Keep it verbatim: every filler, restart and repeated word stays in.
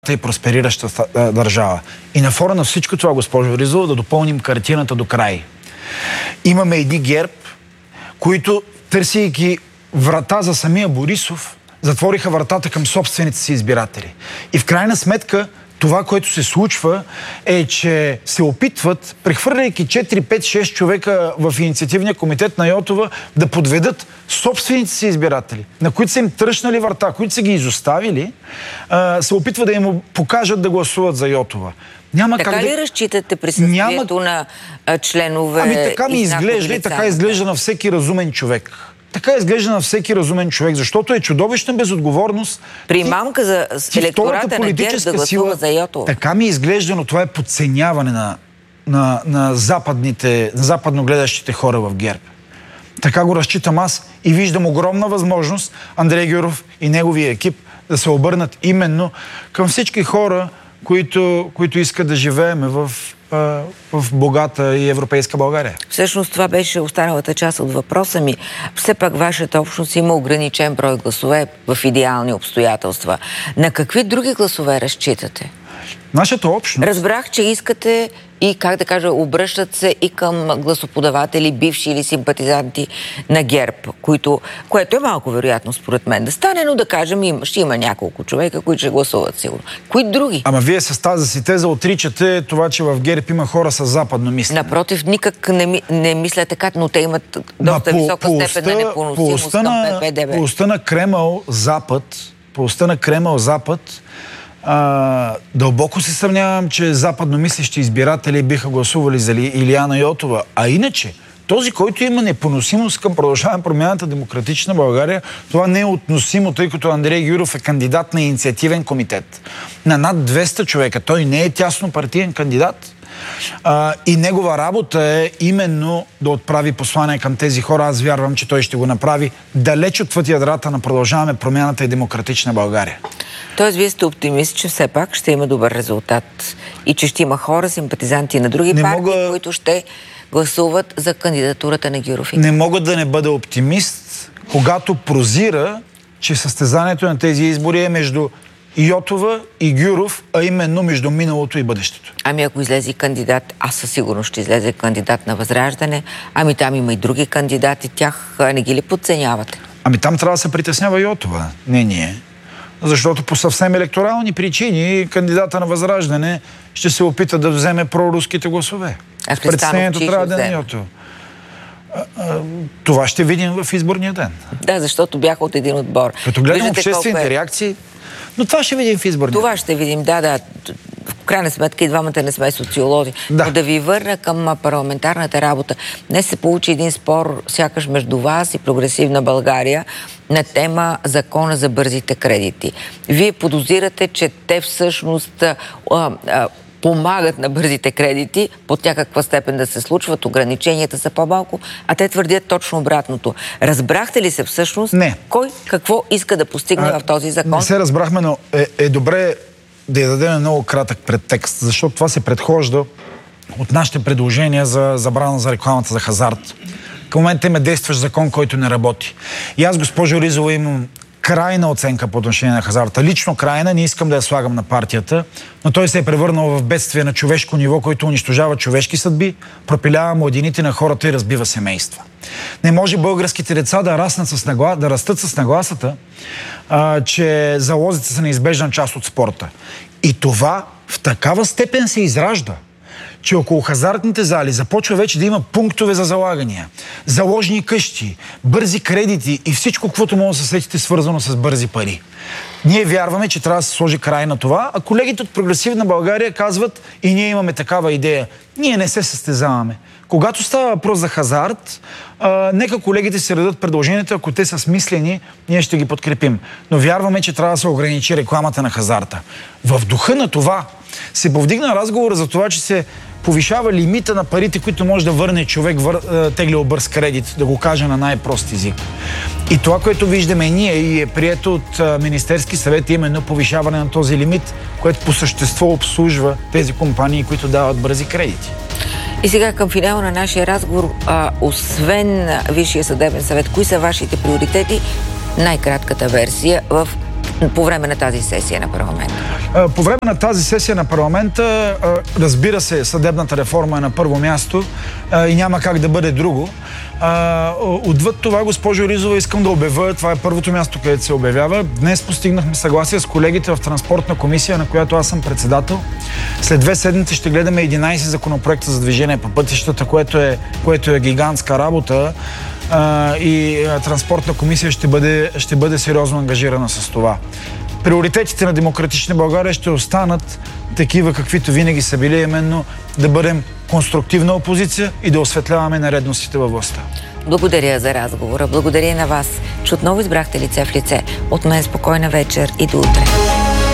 и просперираща държава. И на фона на всичко това, госпожо Ризова, да допълним картината до край. Имаме едни ГЕРБ, които, търсейки врата за самия Борисов, затвориха вратата към собствените си избиратели. И в крайна сметка, това, което се случва, е, че се опитват, прехвърляйки четири, пет, шест човека в инициативния комитет на Йотова, да подведат собствените си избиратели, на които са им тръщнали врата, които са ги изоставили, се опитва да им покажат да гласуват за Йотова. Няма така как ли да... разчитате присъствието Няма... на а, членове? Ами така ми изглежда и така изглежда на всеки разумен човек. Така изглежда на всеки разумен човек, защото е чудовищна безотговорност. При мамка за електората на ГЕРБ да гласува за Йотова. Така ми изглежда, но това е подценяване на, на, на, западните, на западно гледащите хора в ГЕРБ. Така го разчитам аз и виждам огромна възможност Андрей Гюров и неговия екип да се обърнат именно към всички хора, които, които искат да живеем в, в богата и европейска България. Всъщност това беше останалата част от въпроса ми. Все пак вашата общност има ограничен брой гласове в идеални обстоятелства. На какви други гласове разчитате? Нашата общност... Разбрах, че искате и, как да кажа, обръщат се и към гласоподаватели, бивши или симпатизанти на ГЕРБ, които, което е малко вероятно според мен да стане, но да кажем, има, ще има няколко човека, които ще гласуват сигурно. Кои други? Ама вие с тази си теза отричате това, че в ГЕРБ има хора с западно мислене. Напротив, никак не, не мисля така, но те имат доста по, висока по степен на непоносимост към П П Д Б. По уста на Кремъл-Запад, по уста на Кремъл-Запад, А, дълбоко се съмнявам, че западномислещи избиратели биха гласували за Илияна Йотова. А иначе, този, който има непоносимост към Продължаваме промяната Демократична България, това не е относимо, тъй като Андрей Гюров е кандидат на инициативен комитет. На над двеста човека. Той не е тясно партиен кандидат. А, и негова работа е именно да отправи послание към тези хора. Аз вярвам, че той ще го направи далеч отвъд ядрата на Продължаваме промяната и Демократична България. Тоест, вие сте оптимист, че все пак ще има добър резултат и че ще има хора, симпатизанти на други не партии, мога... които ще гласуват за кандидатурата на Гюров. Не мога да не бъда оптимист, когато прозира, че състезанието на тези избори е между Йотова и Гюров, а именно между миналото и бъдещето. Ами ако излезе кандидат, аз със сигурност ще излезе кандидат на Възраждане, ами там има и други кандидати, тях не ги ли подценявате? Ами там трябва да се притеснява Йотова, не ние. Защото по съвсем електорални причини кандидата на Възраждане ще се опита да вземе проруските гласове. А Притеснението трябва да е Йотова. Това ще видим в изборния ден. Да, защото бяха от един отбор. Като гледам обществените е... реакции, но това ще видим в изборния Това ще видим, да, да. В крайна сметка и двамата не сме социолози. Да. Но да ви върна към парламентарната работа. Днес се получи един спор, сякаш между вас и Прогресивна България, на тема закона за бързите кредити. Вие подозирате, че те всъщност а, а, помагат на бързите кредити, под някаква степен да се случват, ограниченията са по-малко, а те твърдят точно обратното. Разбрахте ли се всъщност не. Кой какво иска да постигне а, в този закон? Не се разбрахме, но е, е добре да я дадем много кратък предтекст, защото това се предхожда от нашите предложения за забрана за рекламата за хазарт. Към момента има действащ закон, който не работи. И аз, госпожо Ризова, имам крайна оценка по отношение на хазарта. Лично крайна, не искам да я слагам на партията, но той се е превърнал в бедствие на човешко ниво, който унищожава човешки съдби, пропилява младините на хората и разбива семейства. Не може българските деца да, раснат с нагла... да растат с нагласата, а, че залозите са неизбежна част от спорта. И това в такава степен се изражда, че около хазартните зали започва вече да има пунктове за залагания, заложни къщи, бързи кредити и всичко, каквото може да се сетите, свързано с бързи пари. Ние вярваме, че трябва да се сложи край на това, а колегите от Прогресивна България казват и ние имаме такава идея. Ние не се състезаваме. Когато става въпрос за хазарт, а, нека колегите се редат предложенията, ако те са смислени, ние ще ги подкрепим. Но вярваме, че трябва да се ограничи рекламата на хазарта. В духа на това се повдигна разговор за това, че се повишава лимита на парите, които може да върне човек вър... теглил бърз кредит, да го кажа на най-прост език. И това, което виждаме ние и е прието от Министерски съвет, е именно повишаване на този лимит, което по същество обслужва тези компании, които дават бързи кредити. И сега към финала на нашия разговор, а, освен Висшия съдебен съвет, кои са вашите приоритети? Най-кратката версия в по време на тази сесия на парламента? По време на тази сесия на парламента, разбира се, съдебната реформа е на първо място и няма как да бъде друго. Отвъд това, госпожо Ризова, искам да обявя, това е първото място, където се обявява. Днес постигнахме съгласие с колегите в Транспортна комисия, на която аз съм председател. След две седмици ще гледаме единайсет законопроекта за движение по пътищата, което е, което е гигантска работа. Uh, и uh, Транспортна комисия ще бъде, ще бъде сериозно ангажирана с това. Приоритетите на Демократична България ще останат такива, каквито винаги са били, именно да бъдем конструктивна опозиция и да осветляваме нередностите във властта. Благодаря за разговора. Благодаря и на вас, че отново избрахте лице в лице. От мен спокойна вечер и до утре.